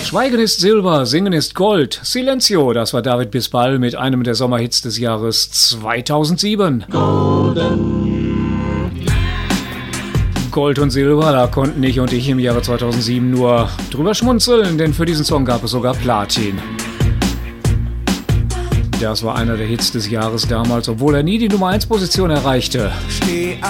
Schweigen ist Silber, Singen ist Gold. Silencio, das war David Bisbal mit einem der Sommerhits des Jahres 2007. Gold und Silber, da konnten ich und ich im Jahre 2007 nur drüber schmunzeln, denn für diesen Song gab es sogar Platin. Das war einer der Hits des Jahres damals, obwohl er nie die Nummer 1 Position erreichte.